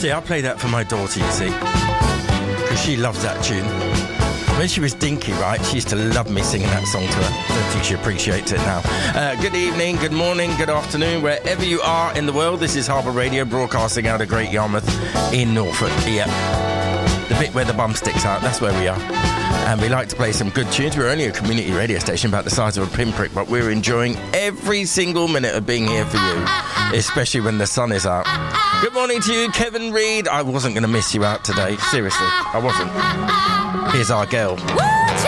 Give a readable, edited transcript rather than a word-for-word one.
Actually, I play that for my daughter, you see, because she loves that tune. When she was dinky, right, she used to love me singing that song to her. I don't think she appreciates it now. Good evening, good morning, good afternoon, wherever you are in the world. This is Harbour Radio, broadcasting out of Great Yarmouth in Norfolk. Yeah, the bit where the bum sticks out, that's where we are. And we like to play some good tunes. We're only a community radio station about the size of a pinprick, but we're enjoying every single minute of being here for you, especially when the sun is out. Good morning to you, Kevin Reid. I wasn't going to miss you out today. Seriously, I wasn't. Here's our girl.